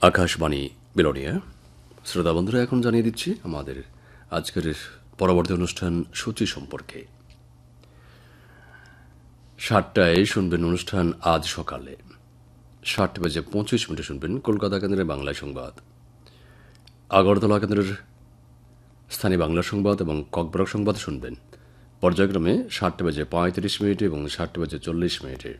আকাশবাণী বিলোনিয়া শ্রোতা বন্ধুরা, এখন জানিয়ে দিচ্ছি আমাদের আজকের পরবর্তী অনুষ্ঠান সূচি সম্পর্কে। 7টায় শুনবেন অনুষ্ঠান আজ সকালে, 7:25 শুনবেন কলকাতা কেন্দ্রের বাংলা সংবাদ, আগরতলা কেন্দ্রের স্থানীয় বাংলা সংবাদ এবং ককবরক সংবাদ শুনবেন পর্যায়ক্রমে 7:35 এবং 7:40।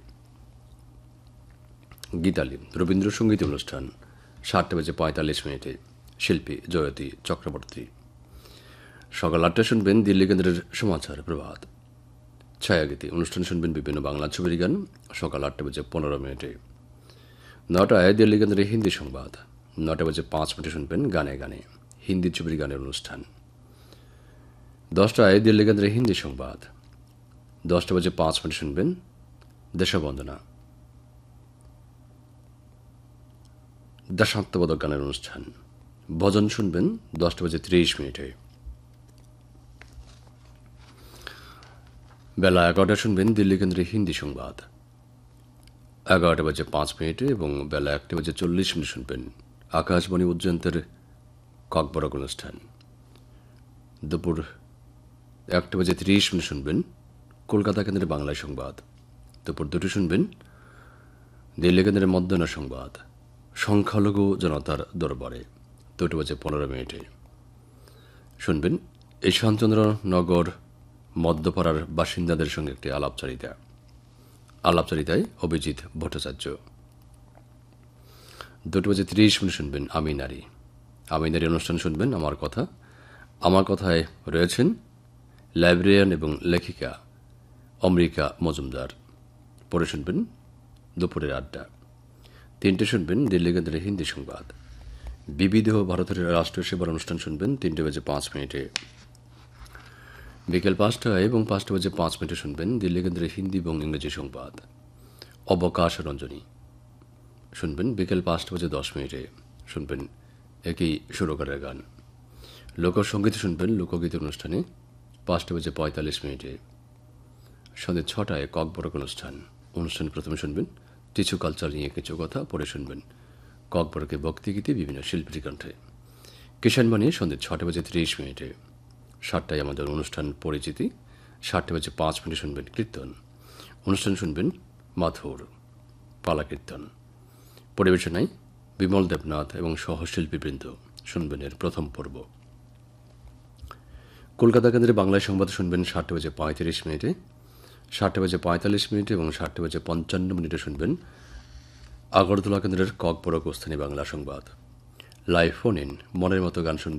গীতালি রবীন্দ্রসঙ্গীত অনুষ্ঠান 7:45, শিল্পী জয়তী চক্রবর্তী। সকাল 8টায় শুনবেন দিল্লি কেন্দ্রের সমাচার প্রভাত। ছায়াগীতি অনুষ্ঠান শুনবেন বিভিন্ন বাংলা ছবির গান সকাল 8:15। 9টায় দিল্লি কেন্দ্রের হিন্দি সংবাদ, 9:05 শুনবেন গানে গানে হিন্দি ছবির গানের অনুষ্ঠান। 10টায় দিল্লি কেন্দ্রের হিন্দি সংবাদ, 10:05 শুনবেন দেশবন্দনা দেশাত্মবোধক গানের অনুষ্ঠান। ভজন শুনবেন 10:30। বেলা 11টায় শুনবেন দিল্লি কেন্দ্রের হিন্দি সংবাদ, 11:05 এবং বেলা 1:40 শুনবেন আকাশবাণী উজ্জয়ন্তের ককবরক অনুষ্ঠান। দুপুর 1:30 শুনবেন কলকাতা কেন্দ্রের বাংলা সংবাদ। দুপুর 2 শুনবেন দিল্লি কেন্দ্রের মধ্যাহ্ন সংবাদ, সংখ্যালঘু জনতার দরবারে 2:15। শুনবেন ঈশানচন্দ্রনগর মধ্যপাড়ার বাসিন্দাদের সঙ্গে একটি আলাপচারিতায় অভিজিৎ ভট্টাচার্য। 2:30 শুনবেন আমি নারী অনুষ্ঠান শুনবেন আমার কথায় রয়েছেন লাইব্রেরিয়ান এবং লেখিকা অমৃকা মজুমদার। পরে শুনবেন দুপুরের আড্ডা। 3টে শুনবেন দিল্লি কেন্দ্রের হিন্দি সংবাদ। বিবিধ ভারতের রাষ্ট্রীয় সেবার অনুষ্ঠান শুনবেন 3:05। বিকেল 5টায় এবং 5:05 শুনবেন দিল্লি কেন্দ্রের হিন্দি এবং ইংরেজি সংবাদ। অবকাশ রঞ্জনী শুনবেন বিকেল 5:10। শুনবেন একই সুরকারের গান। লোকসঙ্গীত শুনবেন লোকগীত অনুষ্ঠানে 5:45। সন্ধ্যে 6টায় ককবরক অনুষ্ঠান প্রথমে শুনবেন টিস্যু কালচার নিয়ে কিছু কথা। পরে শুনবেন ককবরকে ভক্তিগীতি বিভিন্ন শিল্পীর কণ্ঠে। কিষাণবাণী সন্ধ্যে 6:30। 7টায় আমাদের অনুষ্ঠান পরিচিতি, 7:05 শুনবেন কীর্তন অনুষ্ঠান শুনবেন মাথুর পালা কীর্তন। পরিবেশনায় বিমল দেবনাথ এবং সহশিল্পীবৃন্দ। শুনবেন এর প্রথম পর্ব। কলকাতা কেন্দ্রে বাংলায় সংবাদ শুনবেন 7:35, 7:45 এবং 7:55 শুনবেন আগরতলা কেন্দ্রের ককবরক স্থানীয় বাংলা সংবাদ। লাইভ ফোন ইন মনের মতো গান শুনবেন